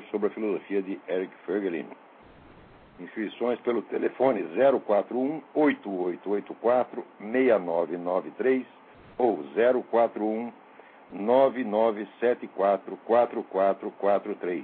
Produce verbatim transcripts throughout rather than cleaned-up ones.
sobre a filosofia de Eric Voegelin. Inscrições pelo telefone zero quatro um, oito oito oito quatro, seis nove nove três ou zero quatro um, nove nove sete quatro, quatro quatro quatro três.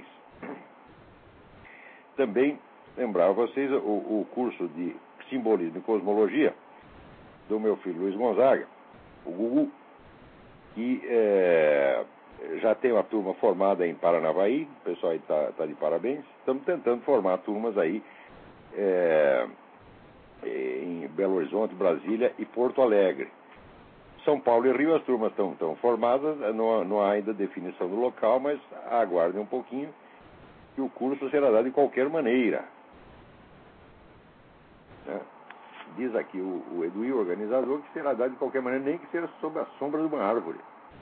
Também lembrar a vocês o, o curso de Simbolismo e Cosmologia do meu filho Luiz Gonzaga, o Gugu, que é, já tem uma turma formada em Paranavaí, o pessoal aí está tá de parabéns. Estamos tentando formar turmas aí é, em Belo Horizonte, Brasília e Porto Alegre. São Paulo e Rio as turmas estão, estão formadas, não, não há ainda definição do local, mas aguardem um pouquinho que o curso será dado de qualquer maneira. Né? Diz aqui o, o Edu, o organizador, que será dado de qualquer maneira, nem que seja sob a sombra de uma árvore.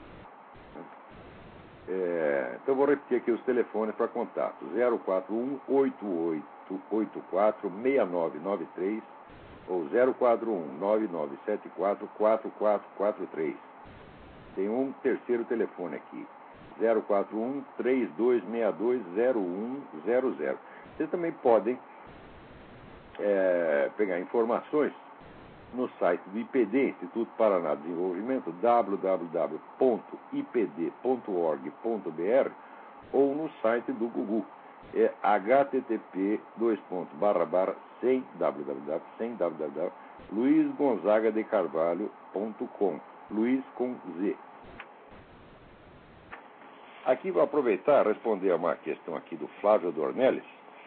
É, então vou repetir aqui os telefones para contato: zero quatro um, oito oito oito quatro, seis nove nove três ou zero quatro um, nove nove sete quatro, quatro quatro quatro três. Tem um terceiro telefone aqui: zero quatro um, três dois seis dois, zero um zero zero. Vocês também podem é, pegar informações no site do I P D, Instituto Paraná de Desenvolvimento, w w w ponto i p d ponto org ponto b r, ou no site do Gugu, é h t t p dois pontos barra barra sem www sem www luiz gonzaga de carvalho ponto com, Luiz com Z. Aqui vou aproveitar e responder a uma questão aqui do Flávio Dornelles.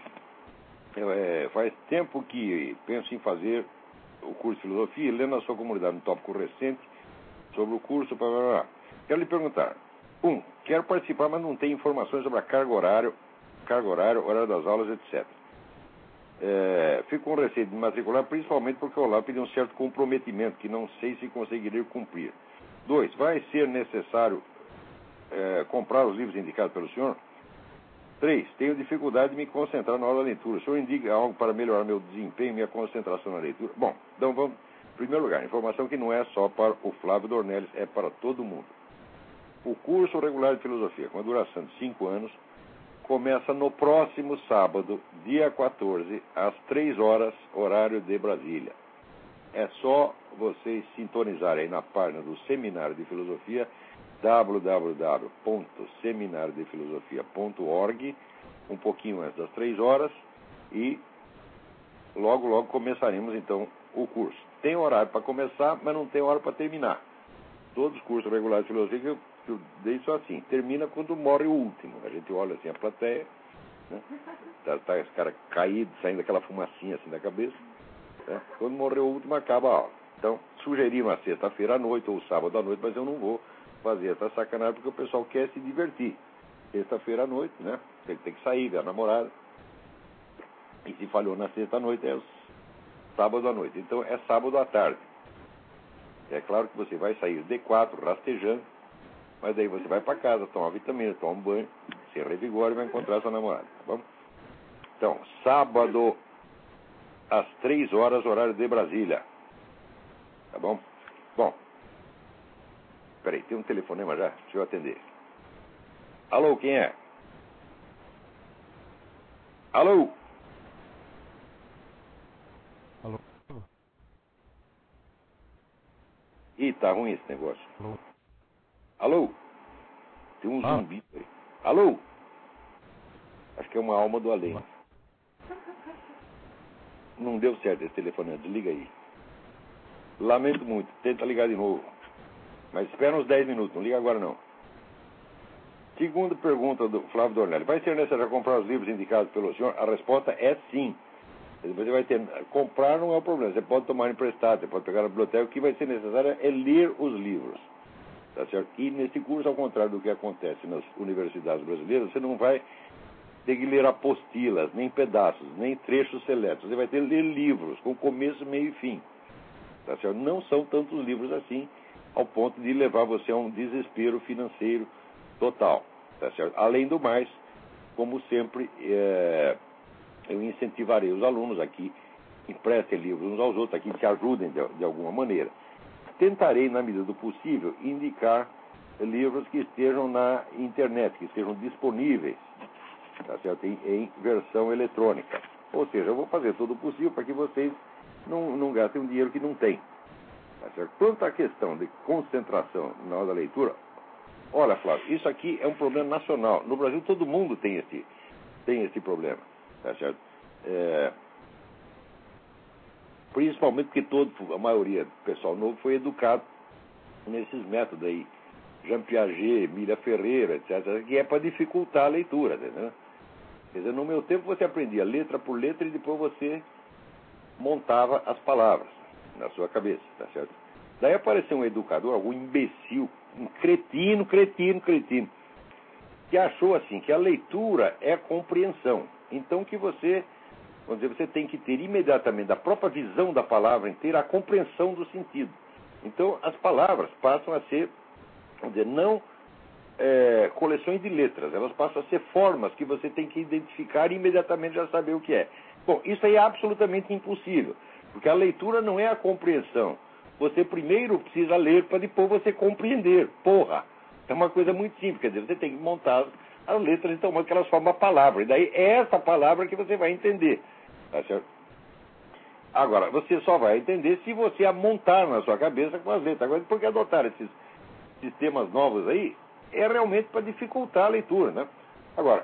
É, faz tempo que penso em fazer o curso de filosofia, lendo a sua comunidade um tópico recente sobre o curso. Blá, blá, blá. Quero lhe perguntar: um, quero participar, mas não tenho informações sobre a carga horária, carga horária, horário das aulas, etcétera. É, fico com receio de me matricular, principalmente porque o Olavo pediu um certo comprometimento que não sei se conseguirei cumprir. Dois, vai ser necessário é, comprar os livros indicados pelo senhor? Três, tenho dificuldade de me concentrar na hora da leitura. O senhor indica algo para melhorar meu desempenho e minha concentração na leitura? Bom, então vamos. Em primeiro lugar, informação que não é só para o Flávio Dornelles, é para todo mundo. O curso regular de filosofia, com a duração de cinco anos, começa no próximo sábado, dia quatorze, às três horas, horário de Brasília. É só vocês sintonizarem aí na página do Seminário de Filosofia, w w w ponto seminário de filosofia ponto org, um pouquinho antes das três horas, e logo, logo começaremos então o curso. Tem horário para começar, mas não tem hora para terminar. Todos os cursos regulares de filosofia que eu, que eu dei só assim, termina quando morre o último. A gente olha assim a plateia, né? tá, tá esse cara caído, saindo aquela fumacinha assim da cabeça, né? Quando morreu o último, acaba a aula. Então, sugeri uma sexta-feira à noite ou sábado à noite, mas eu não vou fazer essa sacanagem porque o pessoal quer se divertir. Sexta-feira à noite, né? Tem, tem que sair, ver a namorada. E se falhou na sexta-noite, é sábado à noite. Então, é sábado à tarde. É claro que você vai sair de quatro, rastejando, mas daí você vai para casa, toma uma vitamina, toma um banho, se revigora e vai encontrar sua namorada. Tá bom? Então, sábado às três horas, horário de Brasília. Tá bom? Bom. Peraí, tem um telefonema já? Deixa eu atender. Alô, quem é? Alô? Alô? Ih, tá ruim esse negócio. Alô? Alô? Tem um Ah. zumbi aí. Alô? Acho que é uma alma do além. Não deu certo esse telefone, desliga aí. Lamento muito, tenta ligar de novo. Mas espera uns dez minutos, não liga agora não. Segunda pergunta do Flávio Dornelles: vai ser necessário comprar os livros indicados pelo senhor? A resposta é sim. Você vai ter. Comprar não é o problema, você pode tomar emprestado, você pode pegar na biblioteca. O que vai ser necessário é ler os livros. Tá certo? E nesse curso, ao contrário do que acontece nas universidades brasileiras, você não vai ter que ler apostilas, nem pedaços, nem trechos seletos. Você vai ter que ler livros, com começo, meio e fim. Tá certo? Não são tantos livros assim, ao ponto de levar você a um desespero financeiro total. Tá certo? Além do mais, como sempre, é, eu incentivarei os alunos aqui, emprestem livros uns aos outros, aqui se ajudem de, de alguma maneira. Tentarei, na medida do possível, indicar livros que estejam na internet, que estejam disponíveis tá certo? Em, em versão eletrônica. Ou seja, eu vou fazer todo o possível para que vocês não, não gastem um dinheiro que não tem. Tá certo? Quanto à questão de concentração na hora da leitura, olha, Flávio, isso aqui é um problema nacional. No Brasil todo mundo tem esse, tem esse problema. Tá certo? É, principalmente porque todo, a maioria do pessoal novo foi educado nesses métodos aí. Jean Piaget, Mira Ferreira, etcétera, que é para dificultar a leitura, entendeu? Quer dizer, no meu tempo você aprendia letra por letra e depois você montava as palavras na sua cabeça, tá certo? Daí apareceu um educador, algum imbecil, um cretino, cretino, cretino, que achou assim, que a leitura é a compreensão. Então que você, vamos dizer, você tem que ter imediatamente, da própria visão da palavra inteira, a compreensão do sentido. Então as palavras passam a ser, vamos dizer, não é, coleções de letras, elas passam a ser formas que você tem que identificar e imediatamente já saber o que é. Bom, isso aí é absolutamente impossível, porque a leitura não é a compreensão. Você primeiro precisa ler para depois você compreender. Porra! É uma coisa muito simples, quer dizer, você tem que montar as letras então, que elas formam a palavra, e daí é essa palavra que você vai entender. Tá certo? Agora, você só vai entender se você a montar na sua cabeça com as letras. Agora, por que adotar esses sistemas novos aí? É realmente para dificultar a leitura, né? Agora,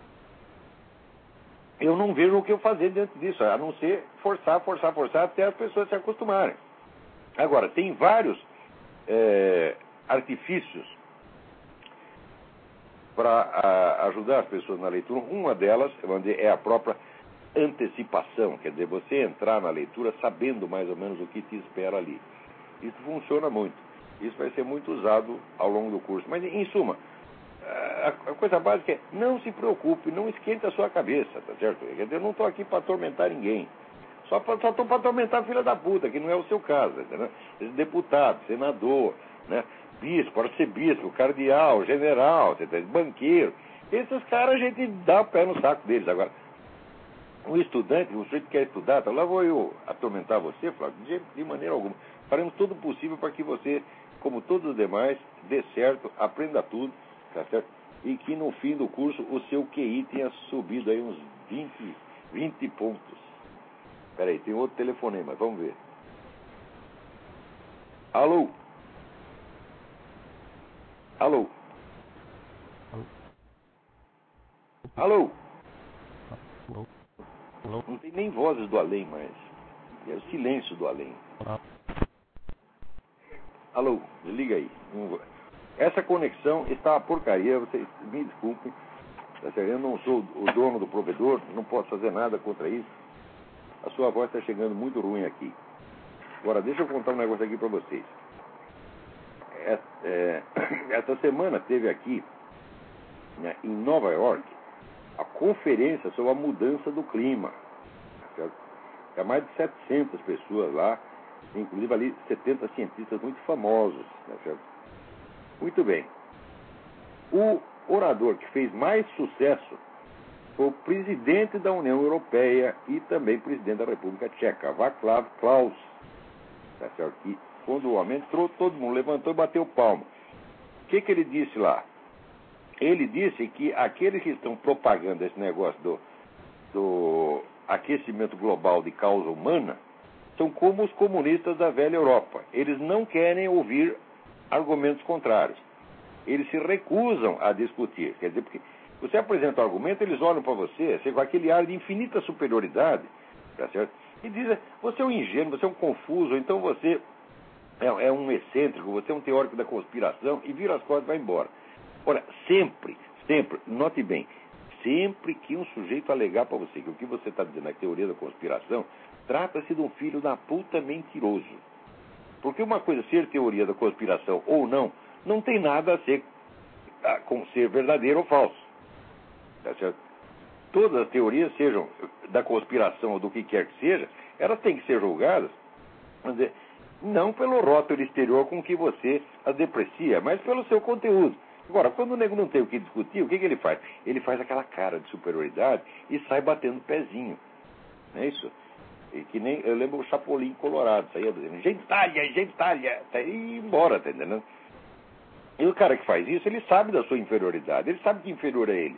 eu não vejo o que eu fazer dentro disso, a não ser forçar, forçar, forçar até as pessoas se acostumarem. Agora, tem vários é, artifícios para ajudar as pessoas na leitura. Uma delas é a própria antecipação, quer dizer, você entrar na leitura sabendo mais ou menos o que te espera ali. Isso funciona muito. Isso vai ser muito usado ao longo do curso. Mas, em suma, a coisa básica é não se preocupe, não esquente a sua cabeça, tá certo? Quer dizer, eu não estou aqui para atormentar ninguém. Só estou para atormentar a filha da puta, que não é o seu caso, entendeu? Esse deputado, senador, né? Bispo, arcebispo, cardeal, general, banqueiro. Esses caras a gente dá o pé no saco deles. Agora, um estudante, o sujeito que quer estudar, tá, lá vou eu atormentar você, Flávio, de, de maneira alguma. Faremos todo o possível para que você, como todos os demais, dê certo, aprenda tudo, tá certo? E que no fim do curso o seu Q I tenha subido aí uns vinte, vinte pontos. Peraí, tem outro telefonema, vamos ver. Alô? Alô? Alô? Não tem nem vozes do além mais. É o silêncio do além. Alô, liga aí. Essa conexão está uma porcaria, vocês me desculpem. Eu não sou o dono do provedor, não posso fazer nada contra isso. A sua voz está chegando muito ruim aqui. Agora, deixa eu contar um negócio aqui para vocês. É, é, essa semana teve aqui, né, em Nova York, a conferência sobre a mudança do clima. Certo? Há mais de setecentas pessoas lá, inclusive ali setenta cientistas muito famosos. Né, certo? Muito bem. O orador que fez mais sucesso foi o presidente da União Europeia e também presidente da República Tcheca, Václav Klaus. Tá certo? E quando o homem entrou, todo mundo levantou e bateu palma. O que, que ele disse lá? Ele disse que aqueles que estão propagando esse negócio do, do aquecimento global de causa humana são como os comunistas da velha Europa. Eles não querem ouvir argumentos contrários. Eles se recusam a discutir. Quer dizer, porque você apresenta um argumento, eles olham para você, você com aquele ar de infinita superioridade, tá certo? E dizem, você é um ingênuo, você é um confuso, então você é, é um excêntrico, você é um teórico da conspiração, e vira as costas e vai embora. Ora, sempre, sempre, note bem, sempre que um sujeito alegar para você que o que você está dizendo é teoria da conspiração, trata-se de um filho da puta mentiroso. Porque uma coisa, ser teoria da conspiração ou não, não tem nada a ser a, com ser verdadeiro ou falso. Tá certo? Todas as teorias, sejam da conspiração ou do que quer que seja, elas têm que ser julgadas, vamos dizer, não pelo rótulo exterior com que você as deprecia, mas pelo seu conteúdo. Agora, quando o nego não tem o que discutir, o que, que ele faz? Ele faz aquela cara de superioridade e sai batendo pezinho. Não é isso? E que nem, eu lembro o Chapolin Colorado, saía dizendo, gentalha, gentalha, e ia embora, tá entendendo? E o cara que faz isso, ele sabe da sua inferioridade, ele sabe que inferior é ele.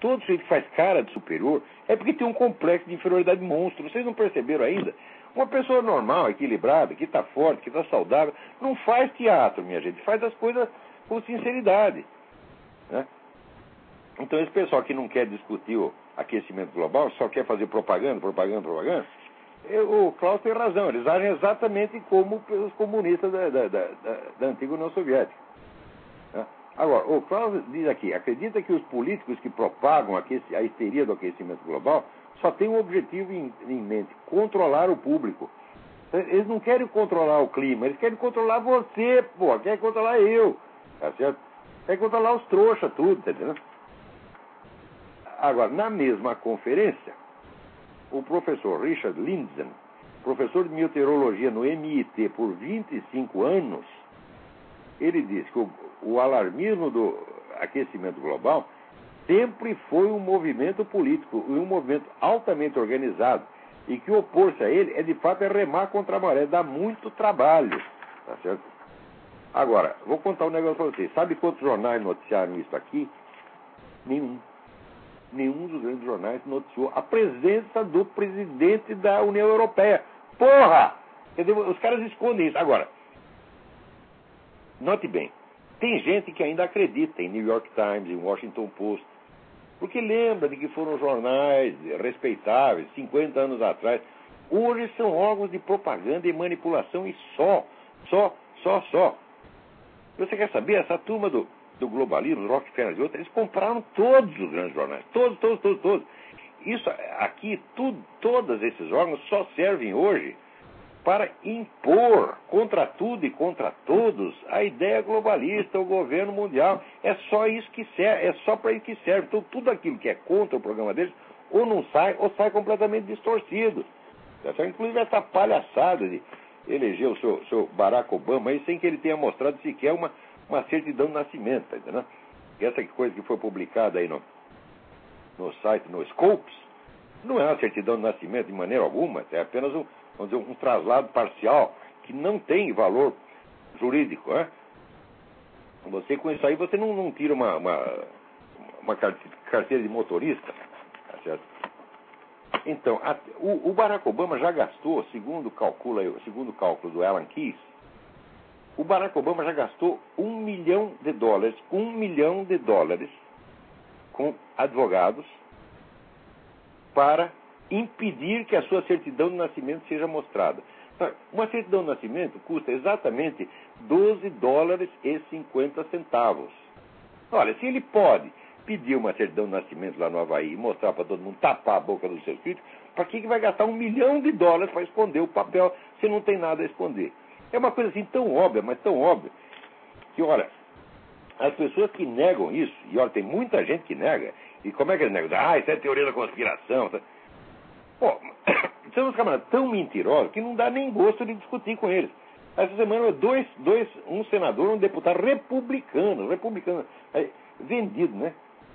todo sujeito que faz cara de superior é porque tem um complexo de inferioridade monstro. Vocês não perceberam ainda? Uma pessoa normal, equilibrada, que está forte, que está saudável, não faz teatro, minha gente. Faz as coisas com sinceridade, né? Então, esse pessoal que não quer discutir o aquecimento global, só quer fazer propaganda, propaganda, propaganda, eu, o Klaus tem razão. Eles agem exatamente como os comunistas da, da, da, da, da antiga União Soviética, né? Agora, o Klaus diz aqui, acredita que os políticos que propagam aqueci, a histeria do aquecimento global só têm um objetivo em, em mente, controlar o público. Eles não querem controlar o clima, eles querem controlar você, pô, querem controlar eu, tá certo? Querem controlar os trouxas, tudo, tá entendendo? Agora, na mesma conferência, o professor Richard Lindzen, professor de meteorologia no M I T por vinte e cinco anos, ele diz que o, o alarmismo do aquecimento global sempre foi um movimento político e um movimento altamente organizado, e que opor-se a ele é de fato é remar contra a maré, dá muito trabalho, tá certo? Agora, vou contar um negócio para vocês. Sabe quantos jornais noticiaram isso aqui? Nenhum. Nenhum dos grandes jornais noticiou a presença do presidente da União Europeia. Porra! Quer dizer, os caras escondem isso. Agora, note bem, tem gente que ainda acredita em New York Times, em Washington Post, porque lembra de que foram jornais respeitáveis cinquenta anos atrás. Hoje são órgãos de propaganda e manipulação e só, só, só, só. Você quer saber? Essa turma do, do globalismo, Rockefeller e outros, eles compraram todos os grandes jornais. Todos, todos, todos, todos. Isso aqui, tudo, todos esses órgãos só servem hoje para impor contra tudo e contra todos a ideia globalista, o governo mundial. É só isso que serve, é só para isso que serve. Então, tudo aquilo que é contra o programa deles, ou não sai, ou sai completamente distorcido. Inclusive essa palhaçada de eleger o seu, seu Barack Obama aí sem que ele tenha mostrado sequer uma, uma certidão de nascimento, tá entendendo? Essa coisa que foi publicada aí no, no site, no Scopes, não é uma certidão de nascimento de maneira alguma, é apenas um, vamos dizer, um traslado parcial que não tem valor jurídico, né? Você com isso aí, você não, não tira uma, uma, uma carteira de motorista, tá certo? Então, a, o, o Barack Obama já gastou, segundo calcula, segundo o cálculo do Alan Keyes, o Barack Obama já gastou um milhão de dólares, um milhão de dólares com advogados para impedir que a sua certidão de nascimento seja mostrada. Uma certidão de nascimento custa exatamente doze dólares e cinquenta centavos. Olha, se ele pode pedir uma certidão de nascimento lá no Havaí e mostrar para todo mundo, tapar a boca dos seus filhos, para que, que vai gastar um milhão de dólares para esconder o papel se não tem nada a esconder? É uma coisa assim tão óbvia, mas tão óbvia, que, olha, as pessoas que negam isso, e olha, tem muita gente que nega, e como é que eles negam? Ah, isso é teoria da conspiração. Tá? Pô, são uns camaradas tão mentirosos que não dá nem gosto de discutir com eles. Essa semana, dois, dois, um senador, um deputado republicano, republicano, aí, vendido, né?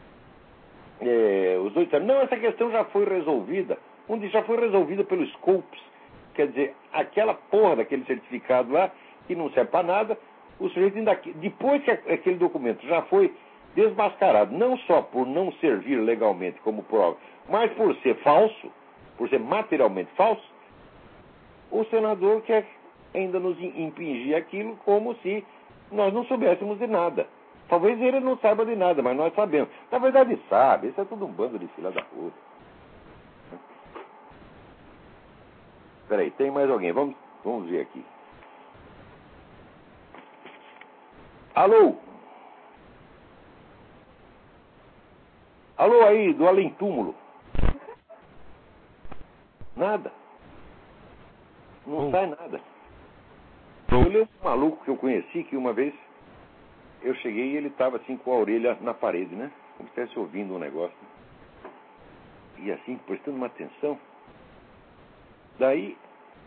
É, os dois disseram, não, essa questão já foi resolvida. Um disse, já foi resolvida pelos Scopes. Quer dizer, aquela porra daquele certificado lá, que não serve para nada, o sujeito ainda, depois que aquele documento já foi desmascarado, não só por não servir legalmente como prova, mas por ser falso, por ser materialmente falso, o senador quer ainda nos impingir aquilo como se nós não soubéssemos de nada. Talvez ele não saiba de nada, mas nós sabemos. Na verdade sabe, isso é tudo um bando de filha da puta. Peraí, tem mais alguém, vamos, vamos ver aqui. Alô? Alô aí, do Além Túmulo? Nada. Não oh. sai nada. Eu lembro de um maluco que eu conheci, que uma vez eu cheguei e ele estava assim com a orelha na parede, né? Como se estivesse ouvindo um negócio. E assim, prestando uma atenção. Daí...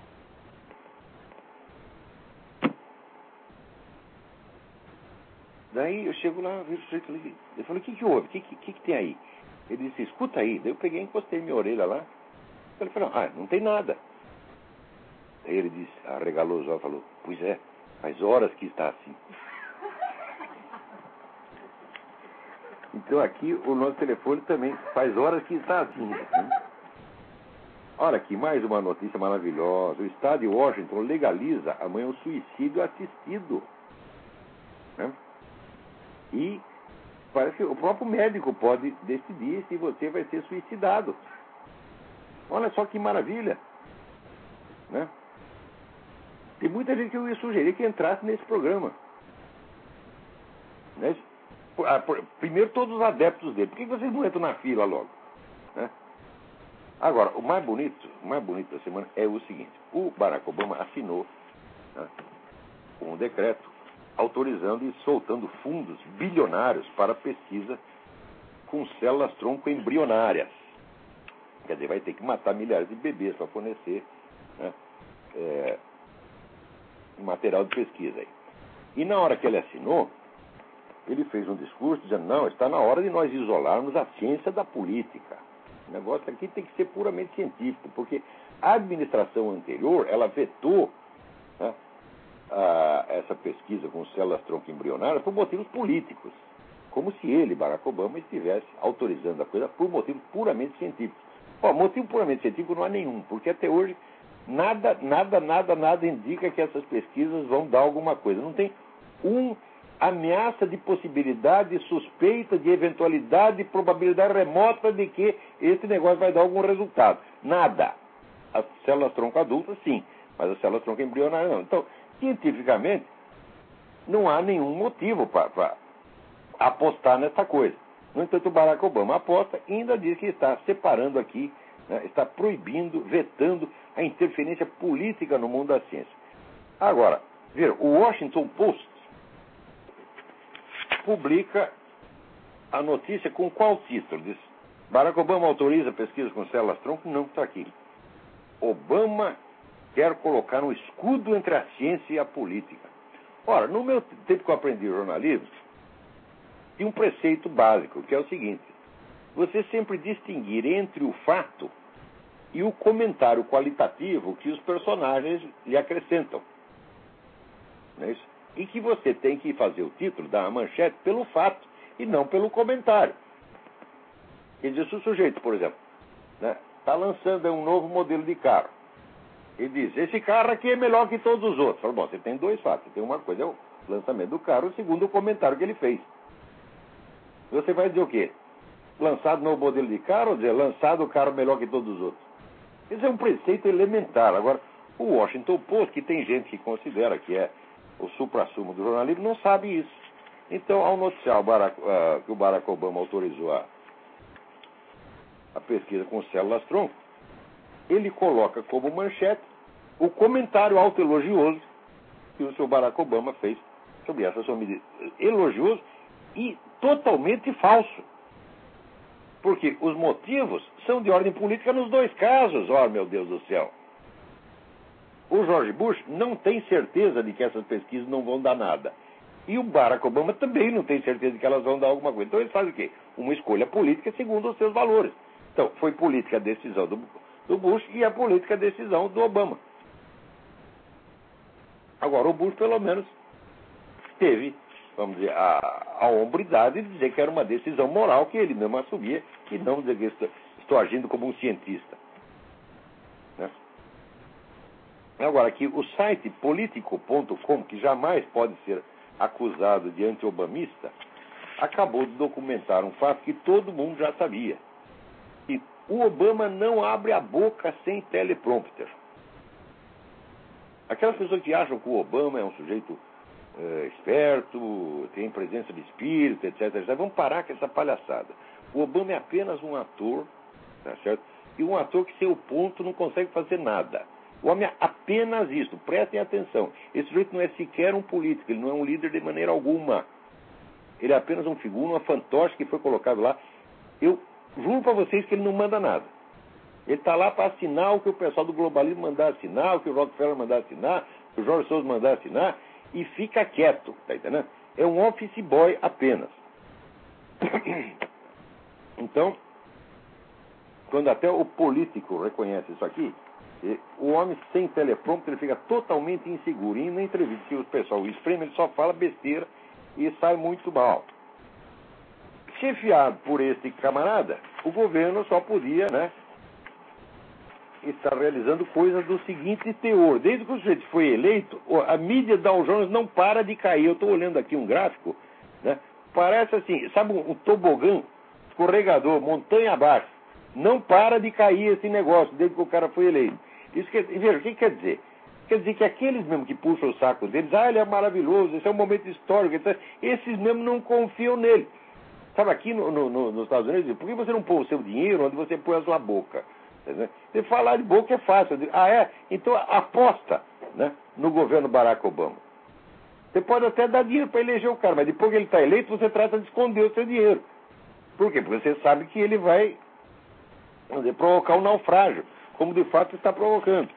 Daí eu chego lá, vejo o sujeito ali. Eu falei, o que que houve? O que, que, que tem aí? Ele disse, escuta aí. Daí eu peguei e encostei minha orelha lá. Ele falou, ah, não tem nada. Aí ele disse, arregalou os olhos e falou, pois é, faz horas que está assim. Então aqui o nosso telefone também faz horas que está assim. Né? Olha aqui, mais uma notícia maravilhosa. O estado de Washington legaliza amanhã o suicídio assistido. Né? E parece que o próprio médico pode decidir se você vai ser suicidado. Olha só que maravilha. Né? Tem muita gente que eu ia sugerir que entrasse nesse programa. Né? Primeiro, todos os adeptos dele. Por que vocês não entram na fila logo? Né? Agora, o mais bonito, o mais bonito da semana é o seguinte. O Barack Obama assinou, né, um decreto autorizando e soltando fundos bilionários para pesquisa com células tronco embrionárias. Quer dizer, vai ter que matar milhares de bebês para fornecer, né, é, material de pesquisa aí. E na hora que ele assinou, ele fez um discurso dizendo, não, está na hora de nós isolarmos a ciência da política. O negócio aqui tem que ser puramente científico, porque a administração anterior, ela vetou, né, a, essa pesquisa com células tronco embrionárias por motivos políticos. Como se ele, Barack Obama, estivesse autorizando a coisa por motivos puramente científicos. Ó, motivo puramente científico não há nenhum, porque até hoje nada, nada, nada, nada indica que essas pesquisas vão dar alguma coisa. Não tem um ameaça de possibilidade, suspeita, de eventualidade, probabilidade remota de que esse negócio vai dar algum resultado. Nada. As células tronco adultas, sim, mas as células tronco embrionárias não. Então, cientificamente, não há nenhum motivo para apostar nessa coisa. No entanto, o Barack Obama aposta e ainda diz que está separando aqui, né, está proibindo, vetando a interferência política no mundo da ciência. Agora, ver, o Washington Post publica a notícia com qual título? Diz, Barack Obama autoriza pesquisa com células tronco? Não, está aqui. Obama quer colocar um escudo entre a ciência e a política. Ora, no meu tempo que eu aprendi jornalismo, tinha um preceito básico, que é o seguinte: você sempre distinguir entre o fato e o comentário qualitativo que os personagens lhe acrescentam. Não é isso? E que você tem que fazer o título, dar a manchete, pelo fato e não pelo comentário. Quer dizer, se o sujeito, por exemplo, está, né, lançando um novo modelo de carro, ele diz, esse carro aqui é melhor que todos os outros. Fala, bom, você tem dois fatos. Você tem uma coisa, é o lançamento do carro, o segundo, o comentário que ele fez. Você vai dizer o quê? Lançado novo modelo de carro, ou dizer, lançado o carro melhor que todos os outros? Esse é um preceito elementar. Agora, o Washington Post, que tem gente que considera que é o supra-sumo do jornalismo, não sabe isso. Então, ao noticiar o Barack, uh, que o Barack Obama autorizou a, a pesquisa com células tronco, ele coloca como manchete o comentário autoelogioso que o senhor Barack Obama fez sobre essa sua medida. Elogioso e totalmente falso. Porque os motivos são de ordem política nos dois casos. Oh, meu Deus do céu. O George Bush não tem certeza de que essas pesquisas não vão dar nada. E o Barack Obama também não tem certeza de que elas vão dar alguma coisa. Então ele faz o quê? Uma escolha política segundo os seus valores. Então, foi política a decisão do, do Bush e a política a decisão do Obama. Agora, o Bush, pelo menos, teve, vamos dizer, a, a hombridade de dizer que era uma decisão moral que ele mesmo assumia e não dizer que estou, estou agindo como um cientista. Né? Agora, aqui, o site politico ponto com, que jamais pode ser acusado de anti-obamista, acabou de documentar um fato que todo mundo já sabia. Que o Obama não abre a boca sem teleprompter. Aquelas pessoas que acham que o Obama é um sujeito é, esperto, tem presença de espírito, etc, etcétera, vão parar com essa palhaçada. O Obama é apenas um ator, tá certo? E um ator que, sem o ponto, não consegue fazer nada. O homem é apenas isso, prestem atenção. Esse sujeito não é sequer um político, ele não é um líder de maneira alguma. Ele é apenas um figura, uma fantoche que foi colocado lá. Eu juro para vocês que ele não manda nada. Ele está lá para assinar o que o pessoal do globalismo mandar assinar, o que o Rockefeller mandar assinar, o que o Jorge Souza mandar assinar, e fica quieto, tá entendendo? É um office boy apenas. Então, quando até o político reconhece isso aqui, o homem sem teleprompter, ele fica totalmente inseguro. E na entrevista que o pessoal o espreme, ele só fala besteira e sai muito mal. chefiado por esse camarada, o governo só podia, né, estar realizando coisas do seguinte teor. Desde que o sujeito foi eleito, a mídia Dow Jones não para de cair. Eu estou olhando aqui um gráfico, né, parece assim, sabe um, um tobogã, escorregador, montanha abaixo. Não para de cair esse negócio desde que o cara foi eleito. Isso quer, veja, o que quer dizer? Quer dizer que aqueles mesmo que puxam o saco deles, ah, ele é maravilhoso, esse é um momento histórico, etcétera, esses mesmo não confiam nele. Sabe, aqui no, no, no, nos Estados Unidos, por que você não põe o seu dinheiro onde você põe a sua boca? Você falar de boca é fácil. Ah, é? Então aposta, né, no governo Barack Obama. Você pode até dar dinheiro para eleger o cara, mas depois que ele está eleito, você trata de esconder o seu dinheiro. Por quê? Porque você sabe que ele vai, vamos dizer, provocar um naufrágio, como de fato está provocando.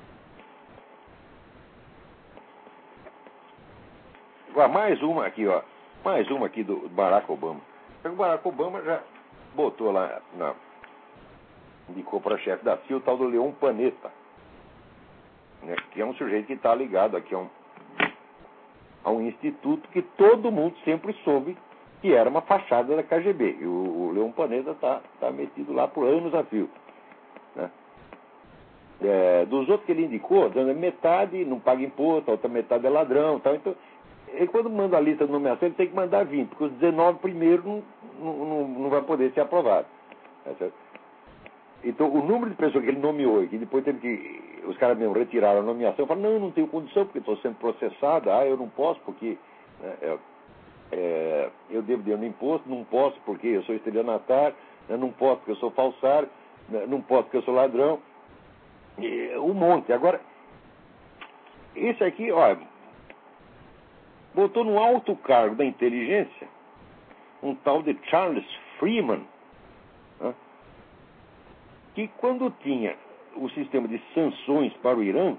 Agora, mais uma aqui, ó. Mais uma aqui do Barack Obama. O Barack Obama já botou lá, na, indicou para chefe da C I A o tal do Leon Panetta, né, que é um sujeito que está ligado aqui a um, a um instituto que todo mundo sempre soube que era uma fachada da K G B. E o, o Leon Panetta está tá metido lá por anos a fio. Né? É, dos outros que ele indicou, metade não paga imposto, a outra metade é ladrão. Tal. Então, ele, quando manda a lista de nomeação, ele tem que mandar vinte, porque os dezenove primeiros não, não, não, não vai poder ser aprovado. Tá, então, o número de pessoas que ele nomeou e que depois teve que, os caras mesmo retiraram a nomeação, eu falo, não, eu não tenho condição, porque estou sendo processado, ah, eu não posso, porque né, é, é, eu devo dinheiro no imposto, não posso porque eu sou estelionatário, né, não posso porque eu sou falsário, né, não posso porque eu sou ladrão, e, um monte. Agora, esse aqui, olha, botou no alto cargo da inteligência um tal de Charles Freeman, né, que quando tinha o sistema de sanções para o Irã,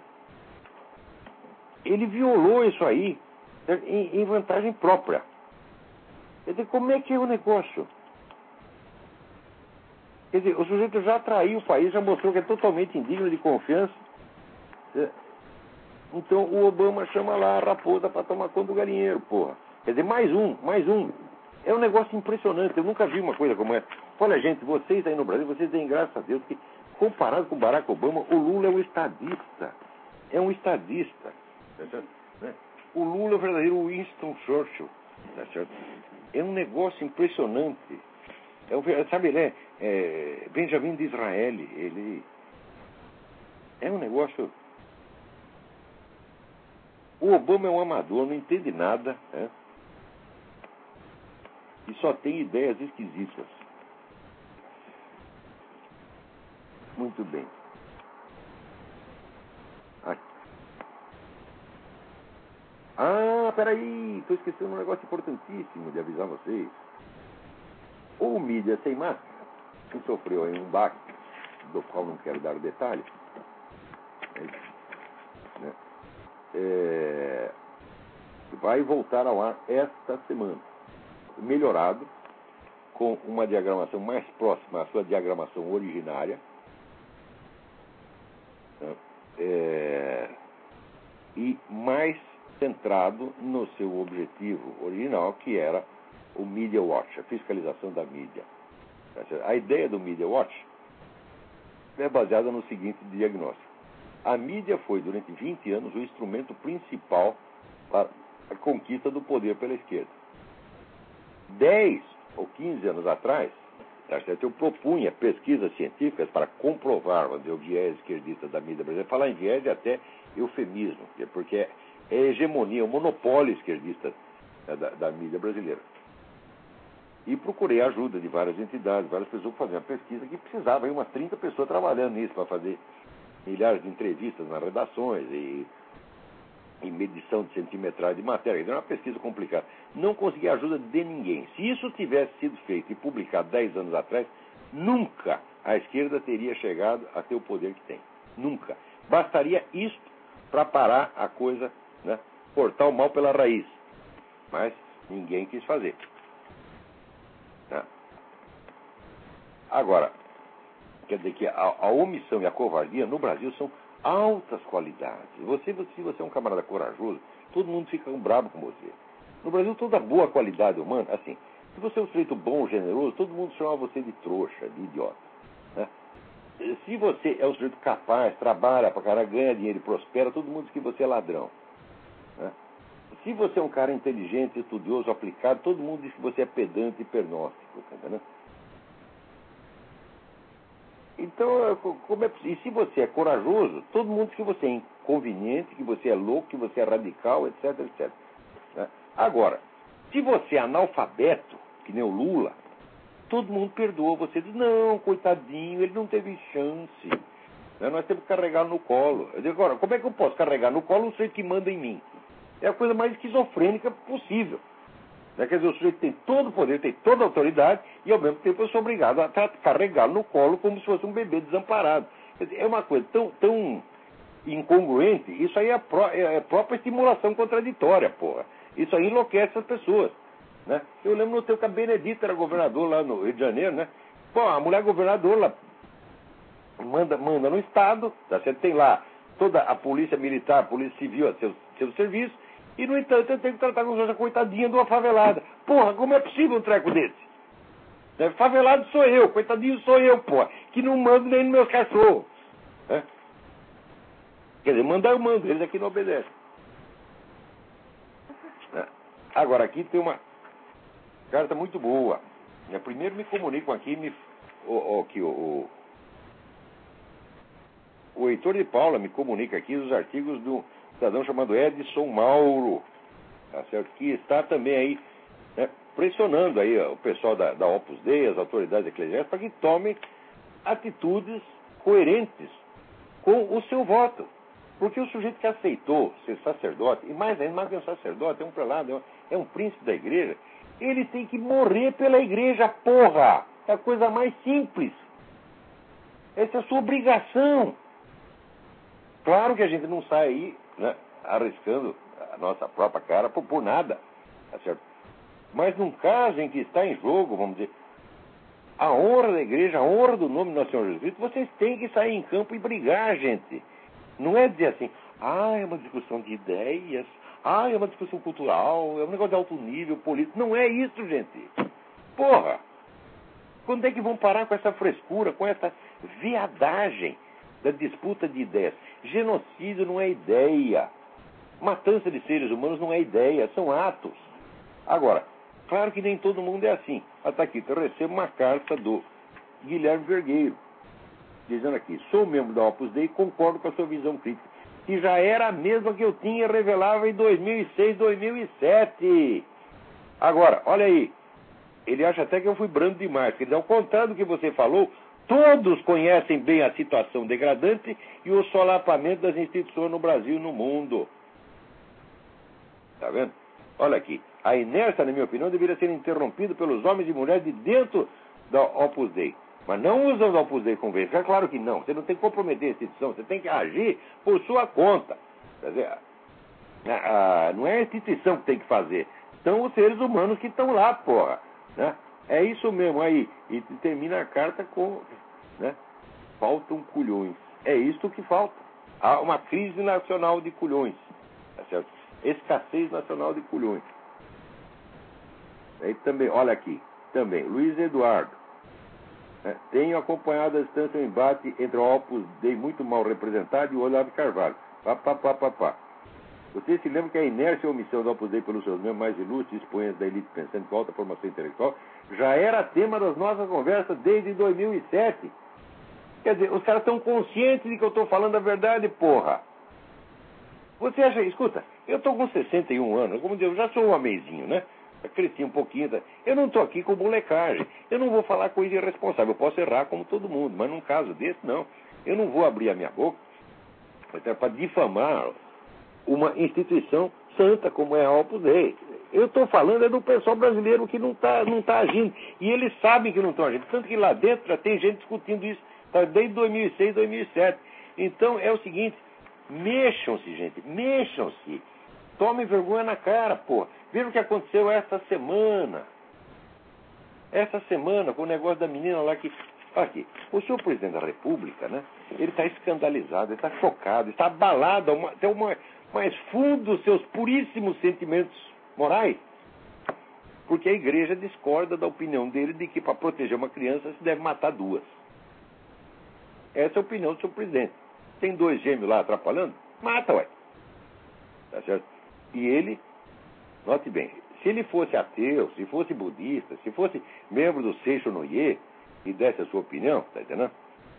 ele violou isso aí em, em vantagem própria. Quer dizer, como é que é o negócio? Quer dizer, o sujeito já traiu o país, já mostrou que é totalmente indigno de confiança. Então o Obama chama lá a raposa para tomar conta do galinheiro, porra. Quer dizer, mais um, mais um. É um negócio impressionante, eu nunca vi uma coisa como essa. Olha, gente, vocês aí no Brasil, vocês têm graças a Deus que, comparado com o Barack Obama, o Lula é um estadista. É um estadista. Né? O Lula é o verdadeiro Winston Churchill. Tá certo? É um negócio impressionante. É um, sabe, ele é, é Benjamin de Israel. Ele é um negócio... O Obama é um amador, não entende nada, né? E só tem ideias esquisitas. Muito bem. Aqui. Ah, peraí, estou esquecendo um negócio importantíssimo de avisar vocês. O mídia sem máscara, que sofreu aí um baque, do qual não quero dar detalhes, né? É, vai voltar ao ar esta semana, melhorado, com uma diagramação mais próxima à sua diagramação originária, né? É, e mais centrado no seu objetivo original, que era o Media Watch, a fiscalização da mídia. A ideia do Media Watch é baseada no seguinte diagnóstico. A mídia foi, durante vinte anos, o instrumento principal para a conquista do poder pela esquerda. dez ou quinze anos atrás, eu propunha pesquisas científicas para comprovar o viés esquerdista da mídia brasileira. Falar em viés é até eufemismo, porque é a hegemonia, o monopólio esquerdista da, da mídia brasileira. E procurei a ajuda de várias entidades, várias pessoas para fazer uma pesquisa que precisava, aí umas trinta pessoas trabalhando nisso, para fazer milhares de entrevistas nas redações e, e medição de centimetragem de matéria. Era uma pesquisa complicada. Não consegui a ajuda de ninguém. Se isso tivesse sido feito e publicado dez anos atrás, nunca a esquerda teria chegado a ter o poder que tem. Nunca. Bastaria isto para parar a coisa, né? Cortar o mal pela raiz. Mas ninguém quis fazer. Tá? Agora, quer dizer que a, a omissão e a covardia no Brasil são altas qualidades. Você, se você é um camarada corajoso, todo mundo fica bravo com você. No Brasil, toda boa qualidade humana, assim, Se você é um sujeito bom, generoso, todo mundo chama você de trouxa, de idiota. Né? Se você é um sujeito capaz, trabalha pra caralho, ganha dinheiro e prospera, todo mundo diz que você é ladrão. Né? Se você é um cara inteligente, estudioso, aplicado, todo mundo diz que você é pedante e pernóstico. Tá entendendo? Então, como é, e se você é corajoso, todo mundo diz que você é inconveniente, que você é louco, que você é radical, etc, etcétera. Né? Agora, se você é analfabeto, que nem o Lula, todo mundo perdoa você. Diz, não, coitadinho, ele não teve chance. Né? Nós temos que carregar no colo. Eu digo, agora, como é que eu posso carregar no colo um sujeito que manda em mim? É a coisa mais esquizofrênica possível. Né? Quer dizer, o sujeito tem todo o poder, tem toda a autoridade, e ao mesmo tempo eu sou obrigado a carregá-lo no colo como se fosse um bebê desamparado. Quer dizer, é uma coisa tão, tão incongruente, isso aí é a, pró é a própria estimulação contraditória, porra. Isso aí enlouquece as pessoas. Né? Eu lembro no tempo que a Benedita era governador lá no Rio de Janeiro, né? Pô, a mulher governadora manda, manda no Estado, tá certo? Tem lá toda a polícia militar, a polícia civil a seu, seu serviço, e, no entanto, eu tenho que tratar com essa coitadinha de uma favelada. Porra, como é possível um treco desse? Né? Favelado sou eu, coitadinho sou eu, porra, que não mando nem nos meus cachorros. Né? Quer dizer, mandar eu mando, eles aqui não obedecem. Né? Agora, aqui tem uma carta muito boa. Eu primeiro me comunico aqui, me, o, o, que o, o, o Heitor de Paula me comunica aqui os artigos do cidadão chamado Edson Mauro, tá certo? Que está também aí, né, pressionando aí ó, o pessoal da, da Opus Dei, as autoridades eclesiásticas, para que tomem atitudes coerentes com o seu voto. Porque o sujeito que aceitou ser sacerdote, e mais ainda, mais que um sacerdote, é um prelado, é um, é um príncipe da igreja, ele tem que morrer pela igreja, porra! É a coisa mais simples. Essa é a sua obrigação. Claro que a gente não sai aí, né, arriscando a nossa própria cara por, por nada, tá certo? Mas num caso em que está em jogo, vamos dizer, a honra da igreja, a honra do nome do nosso Senhor Jesus Cristo, vocês têm que sair em campo e brigar, gente. Não é dizer assim, ah, é uma discussão de ideias, ah, é uma discussão cultural, é um negócio de alto nível, político. Não é isso, gente. Porra! Quando é que vão parar com essa frescura, com essa viadagem da disputa de ideias? Genocídio não é ideia. Matança de seres humanos não é ideia, são atos. Agora, claro que nem todo mundo é assim. Até aqui, eu recebo uma carta do Guilherme Vergueiro, dizendo aqui, sou membro da Opus Dei e concordo com a sua visão crítica, que já era a mesma que eu tinha revelado em dois mil e seis, dois mil e sete. Agora, olha aí, ele acha até que eu fui brando demais, quer dizer, ao contrário do que você falou, todos conhecem bem a situação degradante e o solapamento das instituições no Brasil e no mundo. Tá vendo? Olha aqui, a inércia, na minha opinião, deveria ser interrompida pelos homens e mulheres de dentro da Opus Dei. Mas não usando a Opus Dei como vez. É claro que não. Você não tem que comprometer a instituição. Você tem que agir por sua conta. Quer dizer, a, a, não é a instituição que tem que fazer. São os seres humanos que estão lá, porra. Né? É isso mesmo. Aí, e termina a carta com, né, faltam culhões. É isso que falta. Há uma crise nacional de culhões. Tá certo? Escassez nacional de culhões. Aí também, olha aqui. Também, Luiz Eduardo. Tenho acompanhado a distância o embate entre o Opus Dei muito mal representado e o Olavo de Carvalho. Pá, pá, pá, pá, pá. Você se lembra que a inércia e a omissão do Opus Dei pelos seus membros mais ilustres expoentes da elite pensante com alta formação intelectual já era tema das nossas conversas desde dois mil e sete. Quer dizer, os caras estão conscientes de que eu estou falando a verdade, porra. Você acha, escuta, eu estou com sessenta e um anos, como dizer, eu já sou um homenzinho, né? Eu cresci um pouquinho. Eu não estou aqui com molecagem. Eu não vou falar coisa irresponsável. Eu posso errar como todo mundo, mas num caso desse, não. Eu não vou abrir a minha boca para difamar uma instituição santa como é a Opus Dei. Eu estou falando é do pessoal brasileiro que não está não tá agindo. E eles sabem que não estão agindo. Tanto que lá dentro já tem gente discutindo isso, tá, desde dois mil e seis, dois mil e sete. Então é o seguinte, mexam-se, gente, mexam-se. Tomem vergonha na cara, pô. Veja o que aconteceu essa semana. Essa semana, com o negócio da menina lá que... Aqui, o senhor presidente da República, né? Ele está escandalizado, ele está chocado, está abalado até o mais fundo dos seus puríssimos sentimentos morais. Porque a igreja discorda da opinião dele de que para proteger uma criança se deve matar duas. Essa é a opinião do seu presidente. Tem dois gêmeos lá atrapalhando? Mata, ué. Tá certo? E ele, note bem, se ele fosse ateu, se fosse budista, se fosse membro do Seixo Noye e desse a sua opinião, tá entendendo?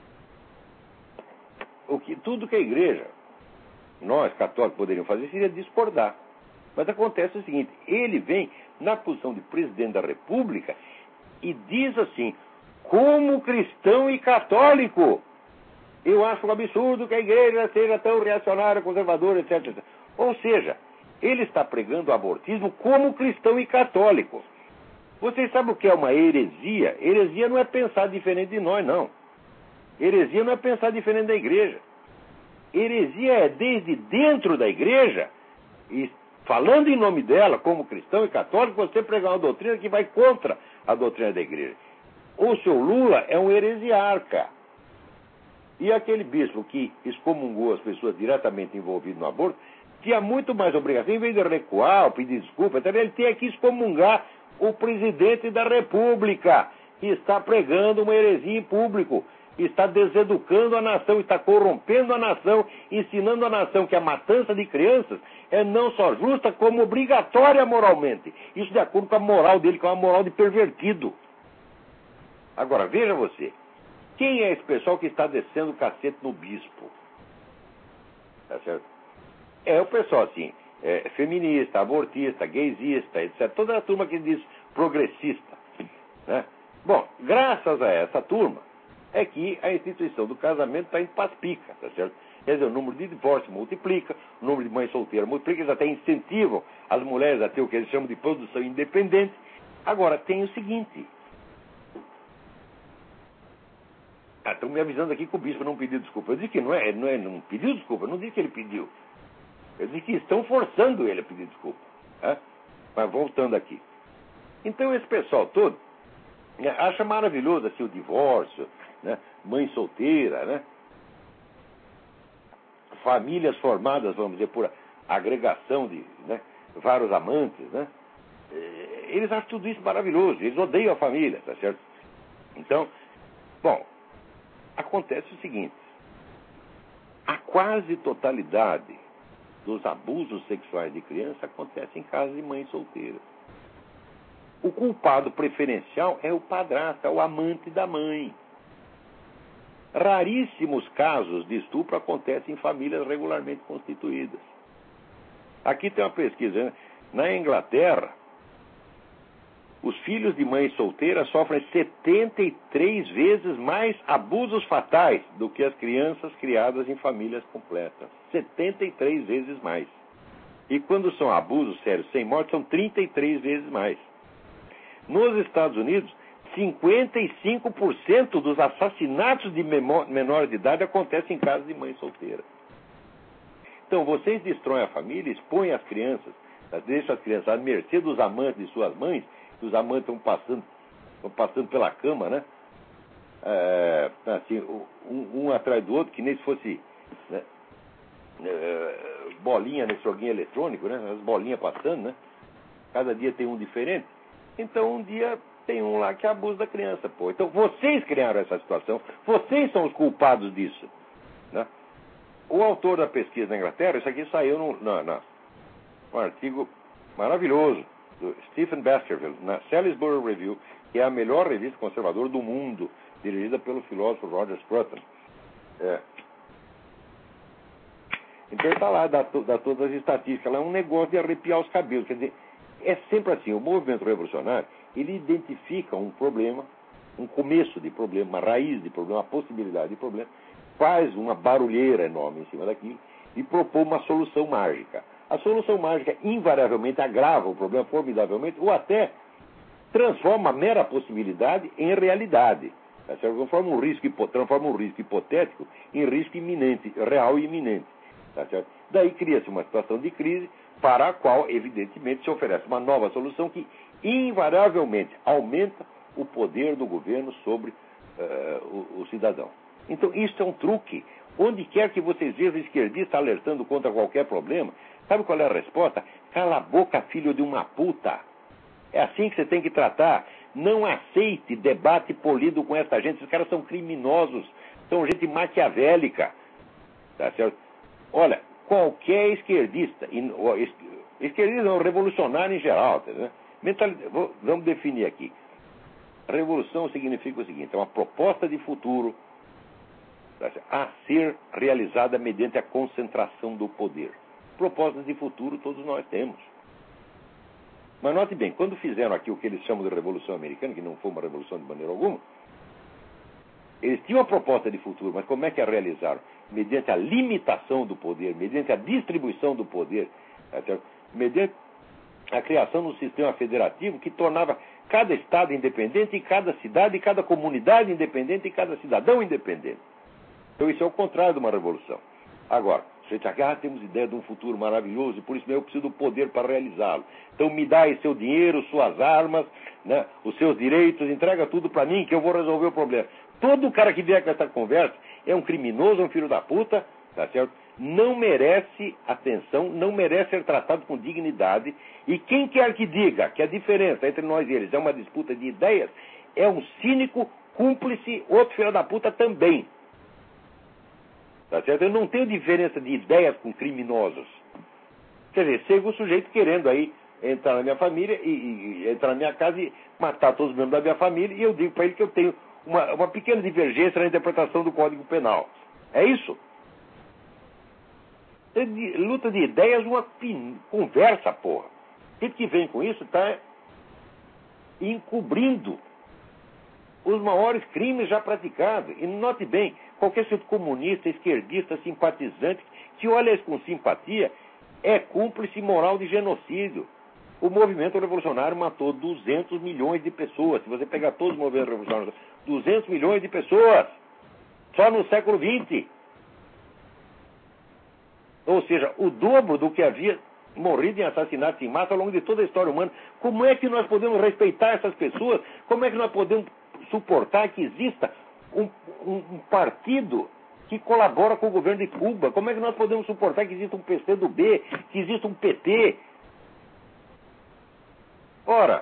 O que, tudo que a igreja, nós católicos poderíamos fazer seria discordar. Mas acontece o seguinte, ele vem na posição de presidente da República e diz assim, como cristão e católico, eu acho um absurdo que a igreja seja tão reacionária, conservadora, etc, etcétera. Ou seja, ele está pregando o abortismo como cristão e católico. Vocês sabem o que é uma heresia? Heresia não é pensar diferente de nós, não. Heresia não é pensar diferente da igreja. Heresia é desde dentro da igreja, e falando em nome dela, como cristão e católico, você pregar uma doutrina que vai contra a doutrina da igreja. O seu Lula é um heresiarca. E aquele bispo que excomungou as pessoas diretamente envolvidas no aborto, tinha muito mais obrigação, em vez de recuar ou pedir desculpa, ele tinha que excomungar o presidente da República, que está pregando uma heresia em público, está deseducando a nação, está corrompendo a nação, ensinando a nação que a matança de crianças é não só justa, como obrigatória moralmente. Isso de acordo com a moral dele, que é uma moral de pervertido. Agora, veja você, quem é esse pessoal que está descendo o cacete no bispo? Tá certo? É o pessoal, assim, é, feminista, abortista, gaysista, etcétera. Toda a turma que diz progressista. Né? Bom, graças a essa turma, é que a instituição do casamento está em paspica, tá certo? Quer dizer, o número de divórcio multiplica, o número de mães solteiras multiplica, eles até incentivam as mulheres a ter o que eles chamam de produção independente. Agora, tem o seguinte... Ah, estão me avisando aqui que o bispo não pediu desculpa. Eu disse que não é, não é, não pediu desculpa, eu não disse que ele pediu. Eu disse que estão forçando ele a pedir desculpa. Né? Mas voltando aqui. Então esse pessoal todo né, acha maravilhoso assim, o divórcio, né, mãe solteira, né? Famílias formadas, vamos dizer, por agregação de né, vários amantes, né? Eles acham tudo isso maravilhoso, eles odeiam a família, tá certo? Então, bom, acontece o seguinte, a quase totalidade dos abusos sexuais de criança acontece em casa de mães solteiras. O culpado preferencial é o padrasto, é o amante da mãe. Raríssimos casos de estupro acontecem em famílias regularmente constituídas. Aqui tem uma pesquisa, né? Na Inglaterra, os filhos de mães solteiras sofrem setenta e três vezes mais abusos fatais do que as crianças criadas em famílias completas. setenta e três vezes mais. E quando são abusos sérios sem morte, são trinta e três vezes mais. Nos Estados Unidos, cinquenta e cinco por cento dos assassinatos de menores de idade acontecem em casas de mães solteiras. Então, vocês destroem a família, expõem as crianças, deixam as crianças à mercê dos amantes de suas mães, os amantes estão passando, estão passando pela cama, né? É, assim, um, um atrás do outro, que nem se fosse né, é, bolinha nesse joguinho eletrônico, né? As bolinhas passando, né? Cada dia tem um diferente. Então, um dia tem um lá que abusa da criança, pô. Então, vocês criaram essa situação, vocês são os culpados disso, né? O autor da pesquisa na Inglaterra, isso aqui saiu no, no, no, um artigo maravilhoso, do Stephen Baskerville, na Salisbury Review, que é a melhor revista conservadora do mundo, dirigida pelo filósofo Roger Scruton. É. Então ele está lá, dá, dá todas as estatísticas, lá é um negócio de arrepiar os cabelos. Quer dizer, é sempre assim, o movimento revolucionário, ele identifica um problema, um começo de problema, uma raiz de problema, uma possibilidade de problema, faz uma barulheira enorme em cima daquilo e propõe uma solução mágica. A solução mágica invariavelmente agrava o problema formidavelmente ou até transforma a mera possibilidade em realidade. Tá certo? Transforma um risco, transforma um risco hipotético em risco iminente, real e iminente. Tá certo? Daí cria-se uma situação de crise para a qual, evidentemente, se oferece uma nova solução que invariavelmente aumenta o poder do governo sobre uh, o, o cidadão. Então, isso é um truque. Onde quer que vocês vejam esquerdista alertando contra qualquer problema, sabe qual é a resposta? Cala a boca, filho de uma puta. É assim que você tem que tratar. Não aceite debate polido com essa gente. Esses caras são criminosos, são gente maquiavélica. Tá certo? Olha, qualquer esquerdista, esquerdista não, revolucionário em geral, tá, né? Mentalidade, vamos definir aqui. Revolução significa o seguinte: é uma proposta de futuro a ser realizada mediante a concentração do poder. Propostas de futuro todos nós temos. Mas note bem, quando fizeram aqui o que eles chamam de Revolução Americana, que não foi uma revolução de maneira alguma, eles tinham uma proposta de futuro, mas como é que a realizaram? Mediante a limitação do poder, mediante a distribuição do poder, mediante a criação de um sistema federativo que tornava cada estado independente, e cada cidade, e cada comunidade independente, e cada cidadão independente. Então isso é o contrário de uma revolução. Agora, você diz, ah, temos ideia de um futuro maravilhoso, e por isso mesmo eu preciso do poder para realizá-lo. Então me dá aí seu dinheiro, suas armas, né, os seus direitos, entrega tudo para mim que eu vou resolver o problema. Todo cara que vier com essa conversa é um criminoso, é um filho da puta, tá certo? Não merece atenção, não merece ser tratado com dignidade, e quem quer que diga que a diferença entre nós e eles é uma disputa de ideias, é um cínico, cúmplice, outro filho da puta também. Tá certo? Eu não tenho diferença de ideias com criminosos. Quer dizer, chega o sujeito querendo aí entrar na minha família e, e, e entrar na minha casa e matar todos os membros da minha família, e eu digo para ele que eu tenho uma, uma pequena divergência na interpretação do Código Penal. É isso? É de, luta de ideias, uma pin, conversa, porra. Quem que vem com isso está encobrindo os maiores crimes já praticados. E note bem, qualquer sujeito comunista, esquerdista, simpatizante, que olha isso com simpatia, é cúmplice moral de genocídio. O movimento revolucionário matou duzentos milhões de pessoas. Se você pegar todos os movimentos revolucionários, duzentos milhões de pessoas. Só no século vinte. Ou seja, o dobro do que havia morrido em assassinatos em massa ao longo de toda a história humana. Como é que nós podemos respeitar essas pessoas? Como é que nós podemos suportar que exista um, um, um partido que colabora com o governo de Cuba? Como é que nós podemos suportar que exista um P C do B, que exista um P T? Ora,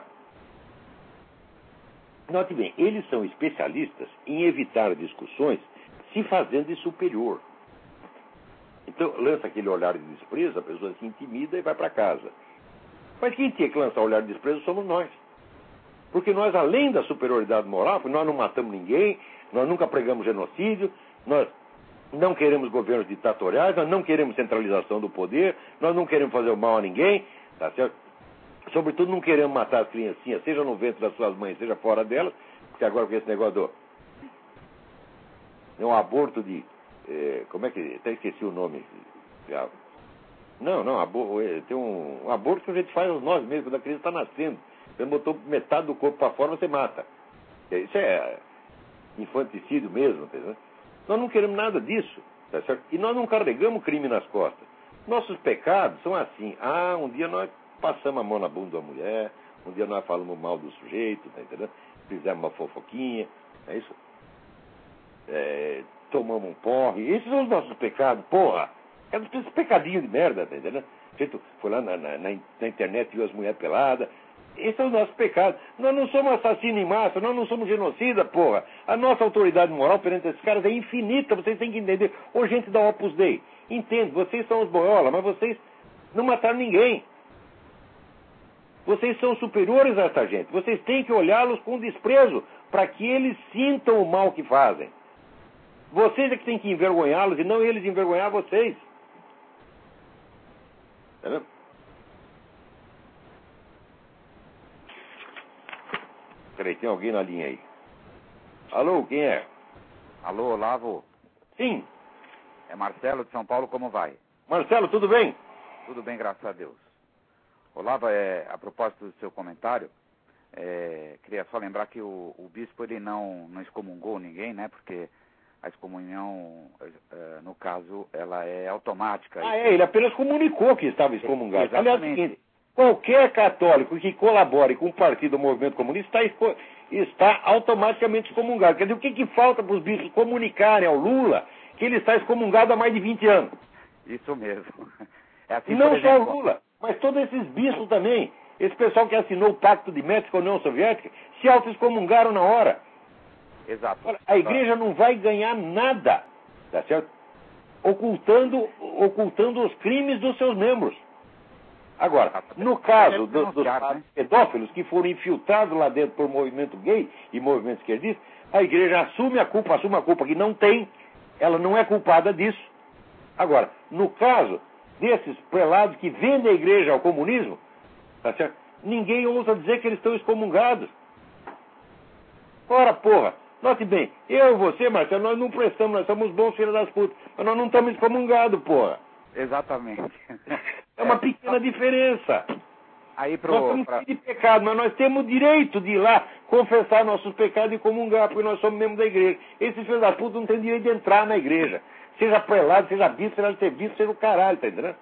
note bem, eles são especialistas em evitar discussões se fazendo de superior. Então, lança aquele olhar de desprezo, a pessoa se intimida e vai para casa. Mas quem tinha que lançar o olhar de desprezo somos nós. Porque nós, além da superioridade moral, porque nós não matamos ninguém, nós nunca pregamos genocídio, nós não queremos governos ditatoriais, nós não queremos centralização do poder, nós não queremos fazer o mal a ninguém, tá certo? Sobretudo não queremos matar as criancinhas, seja no ventre das suas mães, seja fora delas, porque agora com esse negócio do... é um aborto de... É, como é que... até esqueci o nome. Não, não, abor, tem um, um aborto que a gente faz nós mesmos, quando a criança está nascendo. Você botou metade do corpo para fora, você mata. Isso é infanticídio mesmo, entendeu? Nós não queremos nada disso, tá certo? E nós não carregamos crime nas costas. Nossos pecados são assim. Ah, um dia nós passamos a mão na bunda da mulher, um dia nós falamos mal do sujeito, tá entendendo? Fizemos uma fofoquinha, é isso? É, tomamos um porre. Esses são os nossos pecados, porra. É esses pecadinhos de merda, tá entendendo? O sujeito foi lá na, na, na internet e viu as mulheres peladas. Esse é o nosso pecado. Nós não somos assassinos em massa, nós não somos genocida, porra. A nossa autoridade moral perante esses caras é infinita, vocês têm que entender. Ô, gente da Opus Dei, entende, vocês são os boiola, mas vocês não mataram ninguém. Vocês são superiores a essa gente. Vocês têm que olhá-los com desprezo, para que eles sintam o mal que fazem. Vocês é que têm que envergonhá-los, e não eles envergonhar vocês. Tá vendo? Peraí, tem alguém na linha aí. Alô, quem é? Alô, Olavo? Sim. É Marcelo de São Paulo, como vai? Marcelo, tudo bem? Tudo bem, graças a Deus. Olavo, é, a propósito do seu comentário, é, queria só lembrar que o, o bispo ele não, não excomungou ninguém, né? Porque a excomunhão, é, no caso, ela é automática. Ah, é, ele apenas comunicou que estava excomungado. É, Aliás, é o seguinte, qualquer católico que colabore com o partido do movimento comunista está, está automaticamente excomungado. Quer dizer, o que, que falta para os bispos comunicarem ao Lula que ele está excomungado há mais de vinte anos? Isso mesmo. É assim, e não por exemplo, só o Lula, mas todos esses bispos também. Esse pessoal que assinou o Pacto de Metz com a União Soviética se auto-excomungaram na hora. Exato. A igreja não vai ganhar nada, tá certo? Ocultando, ocultando os crimes dos seus membros. Agora, no caso do, dos pedófilos que foram infiltrados lá dentro por movimento gay e movimento esquerdista, a igreja assume a culpa, assume a culpa que não tem, ela não é culpada disso. Agora, no caso desses prelados que vendem a igreja ao comunismo, tá certo? Ninguém ousa dizer que eles estão excomungados. Ora, porra, note bem, eu e você, Marcelo, nós não prestamos, nós somos bons filhos das putas, mas nós não estamos excomungados, porra. Exatamente. É uma pequena diferença. Aí pro, nós estamos pra... de pecado, mas nós temos o direito de ir lá confessar nossos pecados e comungar, porque nós somos membros da igreja. Esses filhos da puta não têm direito de entrar na igreja. Seja prelado, seja bispo, seja serviço, seja o caralho, tá entendendo?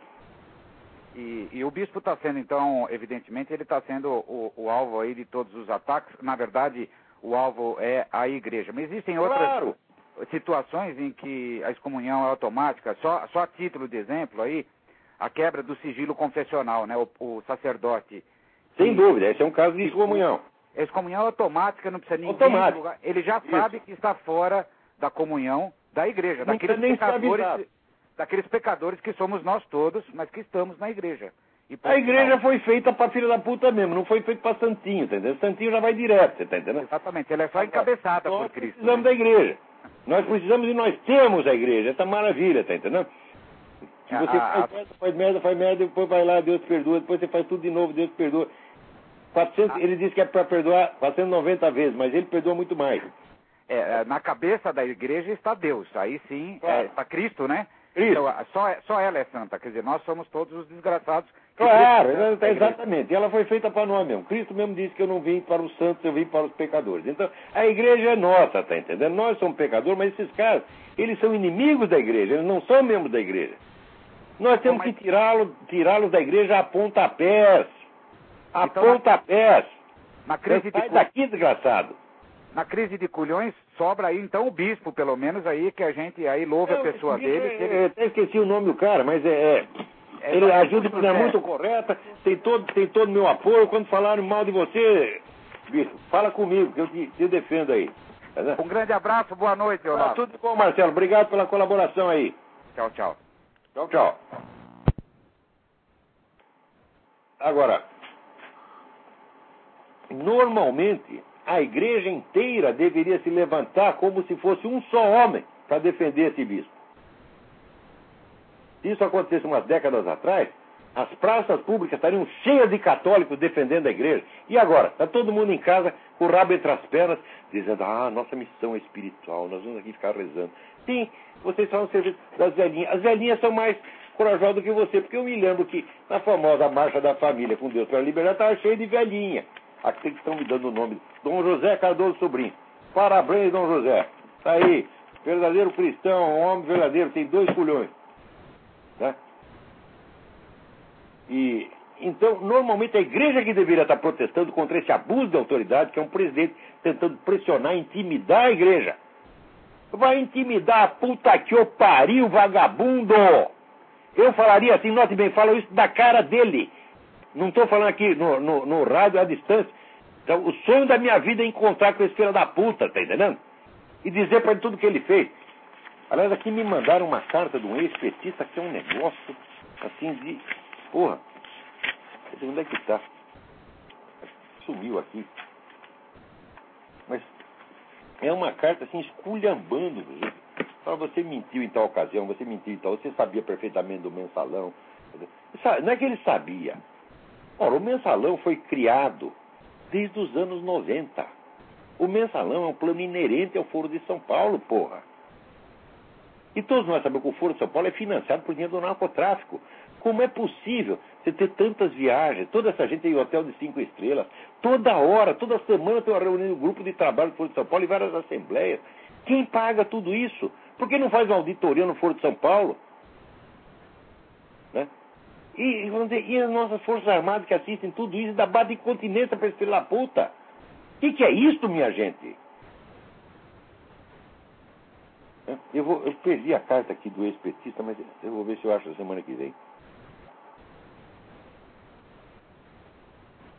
E, e o bispo está sendo, então, evidentemente, ele está sendo o, o alvo aí de todos os ataques. Na verdade, o alvo é a igreja. Mas existem outras Claro. situações em que a excomunhão é automática. Só, só a título de exemplo aí, a quebra do sigilo confessional, né? O, o sacerdote... Sem que, dúvida, esse é um caso de excomunhão. A excomunhão é automática, não precisa ninguém... Automática. Lugar. Ele já Isso. sabe que está fora da comunhão da igreja, Não daqueles precisa nem pecadores, ser daqueles pecadores que somos nós todos, mas que estamos na igreja. E A igreja foi feita pra filha da puta mesmo, não foi feita pra santinho, tá entendendo? Santinho já vai direto, você tá entendendo? Exatamente, ela é só encabeçada Nós por Cristo. precisamos né? da igreja. Nós precisamos e nós temos a igreja, essa maravilha, tá entendendo? Se você A- a- faz merda, faz merda, faz merda, depois vai lá, Deus perdoa, depois você faz tudo de novo, Deus perdoa. quatrocentos, A- ele disse que é pra perdoar quatrocentas e noventa vezes, mas ele perdoa muito mais. É, é, na cabeça da igreja está Deus, aí sim Claro. é, está Cristo, né? Cristo. Então, a- só, só ela é santa, quer dizer, nós somos todos os desgraçados. que Claro, precisam exa- da igreja. exatamente. E ela foi feita para nós mesmo. Cristo mesmo disse que eu não vim para os santos, eu vim para os pecadores. Então, a igreja é nossa, tá entendendo? Nós somos pecadores, mas esses caras, eles são inimigos da igreja, eles não são membros da igreja. Nós temos Mas- que tirá-los tirá-los da igreja a pontapés. A Então, pontapés. Na crise, de, Sai cu- daqui, desgraçado. na crise de culhões, sobra aí então o bispo, pelo menos aí, que a gente aí louve a Eu, pessoa esse dele. bicho, que é- ele- Eu até esqueci o nome do cara, mas é... é- É, ele mas ajuda de tudo maneira certo. muito correta, tem todo tem todo o meu apoio. Quando falaram mal de você, bicho, fala comigo, que eu te, te defendo aí. Tá vendo? Um grande abraço, boa noite, Ah, Olavo. tudo bom, Marcelo. Obrigado pela colaboração aí. Tchau, tchau. Tchau, tchau. Agora, normalmente, a igreja inteira deveria se levantar como se fosse um só homem para defender esse bispo. Se isso acontecesse umas décadas atrás, as praças públicas estariam cheias de católicos defendendo a igreja. E agora? Está todo mundo em casa com o rabo entre as pernas, dizendo, ah, nossa missão é espiritual, nós vamos aqui ficar rezando. Sim, vocês falam serviço das velhinhas. As velhinhas são mais corajosas do que você, porque eu me lembro que na famosa Marcha da Família com Deus para Liberar estava cheio de velhinha. Aqui tem que estão me dando o nome. Dom José Cardoso Sobrinho. Parabéns, Dom José. Tá aí. Verdadeiro cristão, um homem verdadeiro, tem dois culhões. Né? E, então, normalmente a igreja que deveria estar protestando contra esse abuso de autoridade, que é um presidente tentando pressionar, intimidar a igreja. Vai intimidar a puta que o pariu, vagabundo! Eu falaria assim, note bem, falo isso da cara dele. Não estou falando aqui no, no, no rádio à distância. Então, o sonho da minha vida é encontrar com esse filho da puta, tá entendendo? E dizer para ele tudo que ele fez. Aliás, aqui me mandaram uma carta de um ex-petista que é um negócio, assim, de... Porra, onde é que tá? Sumiu aqui. Mas é uma carta, assim, esculhambando. Fala, você mentiu em tal ocasião, você mentiu em tal... Você sabia perfeitamente do mensalão. Não é que ele sabia. Ora, o mensalão foi criado desde os anos noventa. O mensalão é um plano inerente ao Foro de São Paulo, porra. E todos nós sabemos que o Foro de São Paulo é financiado por dinheiro do narcotráfico. Como é possível você ter tantas viagens, toda essa gente em hotel de cinco estrelas, toda hora, toda semana tem uma reunião do grupo de trabalho do Foro de São Paulo e várias assembleias. Quem paga tudo isso? Por que não faz uma auditoria no Foro de São Paulo? Né? E, vamos dizer, e as nossas Forças Armadas que assistem tudo isso, dá base de continência para esse filho da puta. O que, que é isso, minha gente? Eu, vou, eu perdi a carta aqui do ex-petista, mas eu vou ver se eu acho a semana que vem.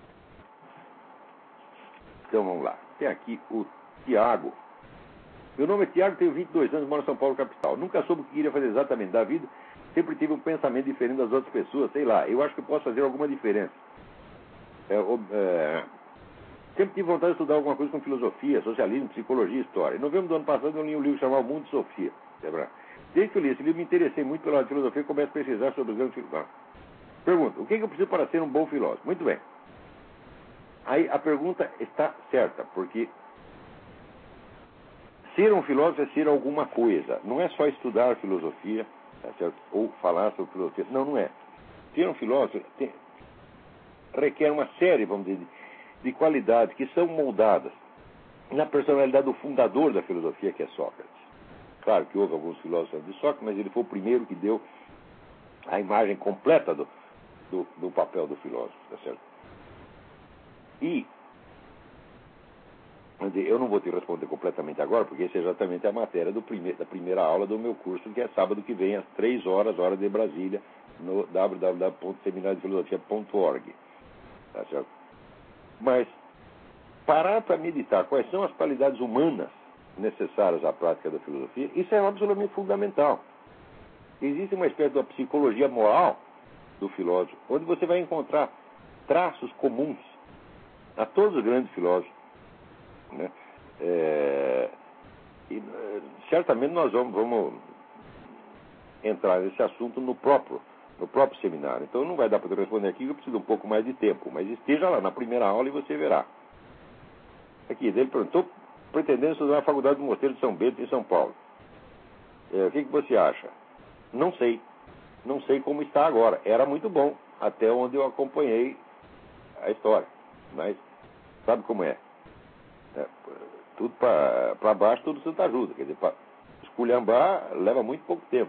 Então vamos lá. Tem aqui o Tiago. Meu nome é Tiago, tenho vinte e dois anos, moro em São Paulo, capital. Nunca soube o que queria fazer exatamente da vida. Sempre tive um pensamento diferente das outras pessoas, sei lá. Eu acho que eu posso fazer alguma diferença. É, é, sempre tive vontade de estudar alguma coisa com filosofia, socialismo, psicologia e história. Em novembro do ano passado eu li um livro chamado O Mundo de Sofia. Desde que eu li esse livro, me interessei muito pela filosofia e começo a pesquisar sobre os grandes filósofos. Pergunta, o que eu preciso para ser um bom filósofo? Muito bem. Aí a pergunta está certa, porque ser um filósofo é ser alguma coisa. Não é só estudar filosofia, tá certo? Ou falar sobre filosofia. Não, não é. Ser um filósofo tem, requer uma série, vamos dizer, de, de qualidades que são moldadas na personalidade do fundador da filosofia, que é Sócrates. Claro que houve alguns filósofos de Sócrates, mas ele foi o primeiro que deu a imagem completa do, do, do papel do filósofo, tá certo? E eu não vou te responder completamente agora, porque essa é exatamente a matéria do prime da primeira aula do meu curso, que é sábado que vem, às três horas, hora de Brasília, no w w w ponto seminário de filosofia ponto org. Tá certo? Mas parar para meditar quais são as qualidades humanas necessárias à prática da filosofia, isso é absolutamente fundamental. Existe uma espécie de uma psicologia moral do filósofo, onde você vai encontrar traços comuns a todos os grandes filósofos. Né? É, e, certamente nós vamos, vamos entrar nesse assunto no próprio, no próprio seminário. Então não vai dar para eu responder aqui, eu preciso de um pouco mais de tempo, mas esteja lá na primeira aula e você verá. Aqui, ele perguntou, pretendendo estudar na Faculdade do Mosteiro de São Bento, em São Paulo. É, o que, que você acha? Não sei. Não sei como está agora. Era muito bom, até onde eu acompanhei a história. Mas sabe como é? É, tudo para baixo, tudo Santa ajuda. Quer dizer, para esculhambar leva muito pouco tempo.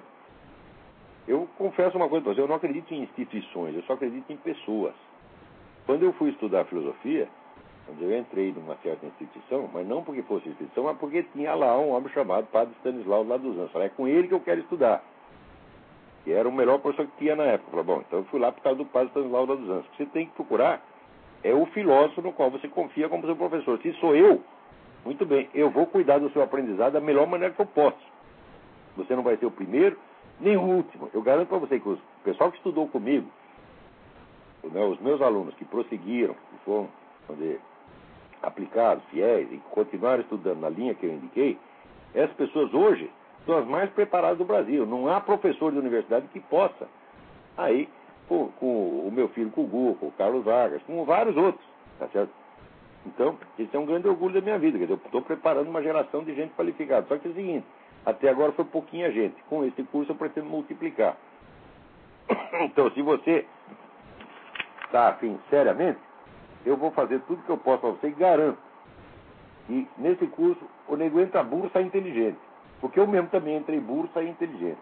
Eu confesso uma coisa para você, eu não acredito em instituições, eu só acredito em pessoas. Quando eu fui estudar filosofia, eu entrei numa certa instituição, mas não porque fosse instituição, mas porque tinha lá um homem chamado Padre Stanislau lá dos Anjos. É com ele que eu quero estudar. E era o melhor professor que tinha na época. Eu falei, bom, então eu fui lá por causa do Padre Stanislau lá dos Anjos. O que você tem que procurar é o filósofo no qual você confia como seu professor. Se sou eu, muito bem, eu vou cuidar do seu aprendizado da melhor maneira que eu posso. Você não vai ser o primeiro, nem o último. Eu garanto para você que o pessoal que estudou comigo, né, os meus alunos que prosseguiram, que foram, vamos dizer, aplicados, fiéis, e continuaram estudando na linha que eu indiquei, essas pessoas hoje são as mais preparadas do Brasil. Não há professor de universidade que possa. Aí, com, com o meu filho Kugu, com o Carlos Vargas, com vários outros, tá certo? Então, isso é um grande orgulho da minha vida. Quer dizer, eu estou preparando uma geração de gente qualificada. Só que é o seguinte, até agora foi pouquinha gente. Com esse curso eu pretendo multiplicar. Então, se você está afim seriamente, eu vou fazer tudo que eu posso para você e garanto. E nesse curso, o nego entra burro, sai inteligente. Porque eu mesmo também entrei burro, saí inteligente.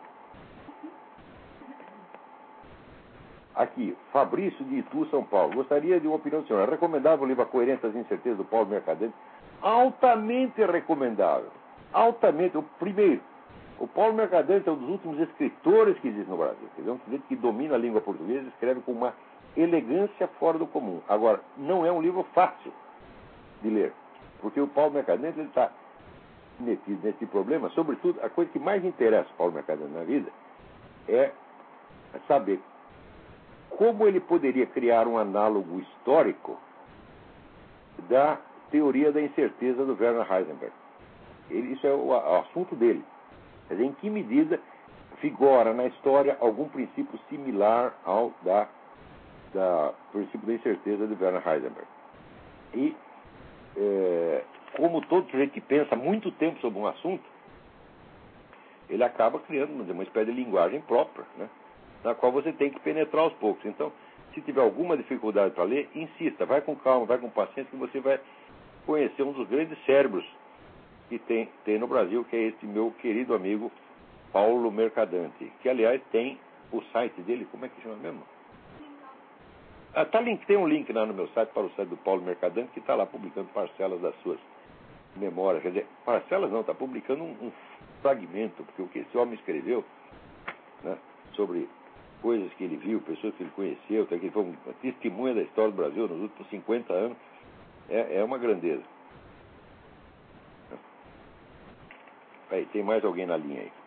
Aqui, Fabrício de Itu, São Paulo. Gostaria de uma opinião do senhor. É recomendável o livro A Coerência das Incertezas do Paulo Mercadante? Altamente recomendável. Altamente. O primeiro, o Paulo Mercadante é um dos últimos escritores que existe no Brasil. É um sujeito que domina a língua portuguesa e escreve com uma elegância fora do comum. Agora, não é um livro fácil de ler. Porque o Paulo Mercadante está metido nesse problema. Sobretudo, a coisa que mais interessa o Paulo Mercadante na vida é saber como ele poderia criar um análogo histórico da teoria da incerteza do Werner Heisenberg. Ele, isso é o, o assunto dele. Quer dizer, em que medida vigora na história algum princípio similar ao da, da princípio da incerteza de Werner Heisenberg. E, é, como todo sujeito que pensa muito tempo sobre um assunto, ele acaba criando uma espécie de linguagem própria, né? Na qual você tem que penetrar aos poucos. Então, se tiver alguma dificuldade para ler, insista, vai com calma, vai com paciência, que você vai conhecer um dos grandes cérebros que tem, tem no Brasil, que é esse meu querido amigo Paulo Mercadante, que, aliás, tem o site dele, como é que chama mesmo? Ah, tá link, tem um link lá no meu site para o site do Paulo Mercadante, que está lá publicando parcelas das suas memórias. Quer dizer, parcelas não, está publicando um, um fragmento, porque o que esse homem escreveu, né, sobre coisas que ele viu, pessoas que ele conheceu, que ele foi uma testemunha da história do Brasil nos últimos cinquenta anos, é, é uma grandeza. Aí, tem mais alguém na linha aí?